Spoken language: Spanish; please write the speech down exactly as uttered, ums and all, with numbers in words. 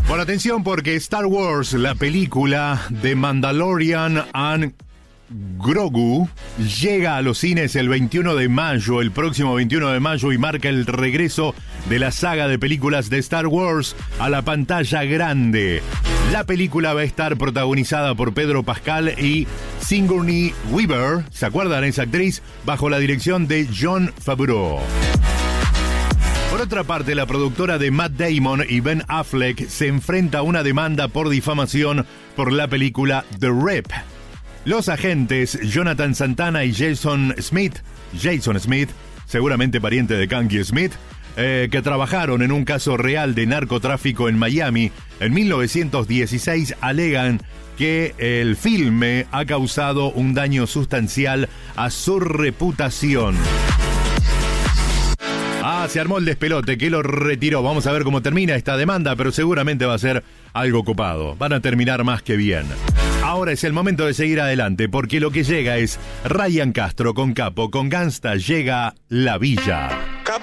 Pon atención porque Star Wars, la película de Mandalorian and Grogu, llega a los cines el veintiuno de mayo, el próximo veintiuno de mayo, y marca el regreso de la saga de películas de Star Wars a la pantalla grande. La película va a estar protagonizada por Pedro Pascal y Sigourney Weaver, ¿se acuerdan esa actriz? Bajo la dirección de Jon Favreau. Por otra parte, la productora de Matt Damon y Ben Affleck se enfrenta a una demanda por difamación por la película The Rip. Los agentes Jonathan Santana y Jason Smith, Jason Smith, seguramente pariente de Kanky Smith, eh, que trabajaron en un caso real de narcotráfico en Miami en mil novecientos dieciséis, alegan que el filme ha causado un daño sustancial a su reputación. Ah, se armó el despelote, que lo retiró. Vamos a ver cómo termina esta demanda, pero seguramente va a ser algo copado. Van a terminar más que bien. Ahora es el momento de seguir adelante, porque lo que llega es Ryan Castro con Capo, con Gangsta, llega La Villa.